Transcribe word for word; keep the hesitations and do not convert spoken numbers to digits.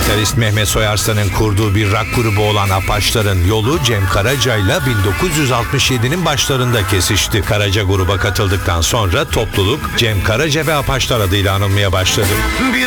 Gitarist Mehmet Soyarslan'ın kurduğu bir rock grubu olan Apaçların yolu Cem Karaca'yla bin dokuz yüz altmış yedinin başlarında kesişti. Karaca gruba katıldıktan sonra topluluk Cem Karaca ve Apaçlar adıyla anılmaya başladı.